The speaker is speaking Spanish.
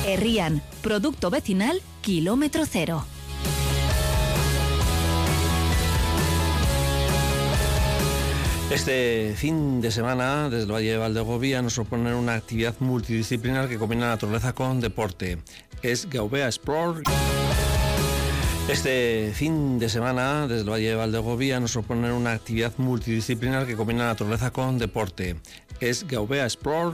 Herrian, producto vecinal, kilómetro cero. Este fin de semana, desde el Valle de Valdegovía, nos proponen una actividad multidisciplinar que combina naturaleza con deporte. Es Gaubea Sport. Este fin de semana, desde el Valle de Valdegovía, nos proponen una actividad multidisciplinar que combina naturaleza con deporte. Es Gaubea Sport.